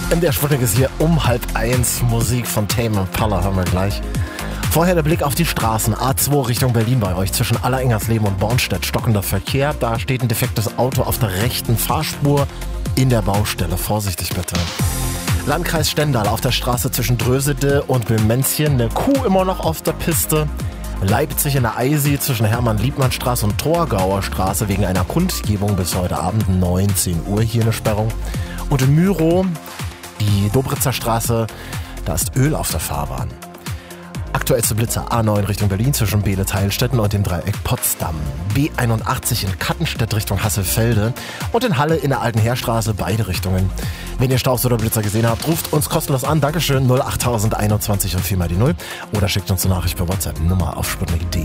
MDR Sputnik ist hier um 12:30. Musik von Tame Impala hören wir gleich. Vorher der Blick auf die Straßen. A2 Richtung Berlin bei euch. Zwischen Allerengersleben und Bornstedt stockender Verkehr. Da steht ein defektes Auto auf der rechten Fahrspur in der Baustelle. Vorsichtig bitte. Landkreis Stendal auf der Straße zwischen Drösede und Böhmenzchen. Eine Kuh immer noch auf der Piste. Leipzig in der Eisi zwischen Hermann-Liebmann-Straße und Torgauer Straße wegen einer Kundgebung bis heute Abend 19 Uhr hier eine Sperrung. Und in Myrow, die Dobritzer Straße, da ist Öl auf der Fahrbahn. Aktuellste Blitzer A9 Richtung Berlin zwischen Behle-Teilstetten und dem Dreieck Potsdam. B81 in Kattenstedt Richtung Hasselfelde und in Halle in der Alten Heerstraße beide Richtungen. Wenn ihr Staus oder Blitzer gesehen habt, ruft uns kostenlos an. Dankeschön 08021 und 4 mal die 0 oder schickt uns eine Nachricht per WhatsApp Nummer auf sputnik.de.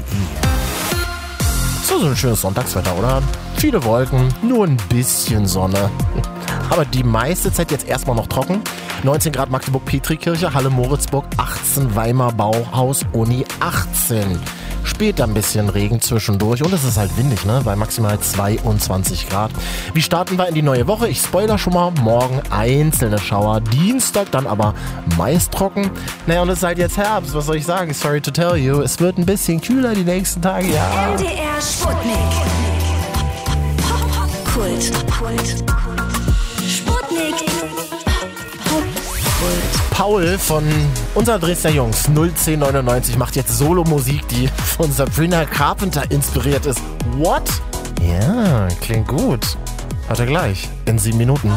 So ein schönes Sonntagswetter, oder? Viele Wolken, nur ein bisschen Sonne. Aber die meiste Zeit jetzt erstmal noch trocken. 19 Grad Magdeburg-Petrikirche, Halle-Moritzburg 18, Weimar Bauhaus, Uni 18. Später ein bisschen Regen zwischendurch und es ist halt windig, ne? Bei maximal 22 Grad. Wie starten wir in die neue Woche? Ich spoiler schon mal. Morgen einzelne Schauer, Dienstag dann aber meist trocken. Naja, und es ist halt jetzt Herbst, was soll ich sagen? Sorry to tell you. Es wird ein bisschen kühler die nächsten Tage, ja. MDR Sputnik. Kult. Sputnik. Paul von unserer Dresdner Jungs 01099 macht jetzt Solo-Musik, die von Sabrina Carpenter inspiriert ist. What? Ja, klingt gut. Hört ihr gleich in 7 Minuten.